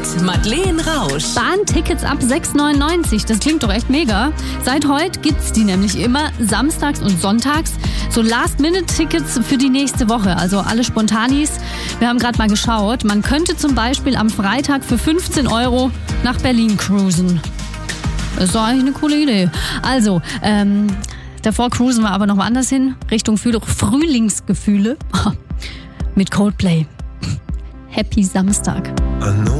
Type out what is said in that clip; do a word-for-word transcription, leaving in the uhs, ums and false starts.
Madeleine Rausch. Bahntickets ab sechs neunundneunzig, das klingt doch echt mega. Seit heute gibt's die nämlich immer samstags und sonntags. So Last-Minute-Tickets für die nächste Woche, also alle Spontanis. Wir haben gerade mal geschaut, man könnte zum Beispiel am Freitag für fünfzehn Euro nach Berlin cruisen. Das ist doch eigentlich eine coole Idee. Also, ähm, davor cruisen wir aber noch woanders hin, Richtung Frühlingsgefühle mit Coldplay. Happy Samstag.